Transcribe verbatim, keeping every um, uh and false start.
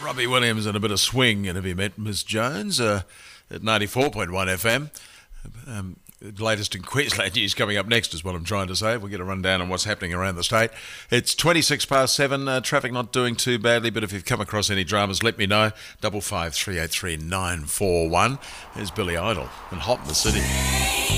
Robbie Williams and a bit of swing. And have you met Miss Jones uh, at ninety-four point one F M? Um, the latest in Queensland news coming up next is what I'm trying to say. We'll get a rundown on what's happening around the state. It's twenty-six past seven. Uh, traffic not doing too badly, but if you've come across any dramas, let me know. Double five three eight three nine four one. There's Billy Idol and Hot in the City.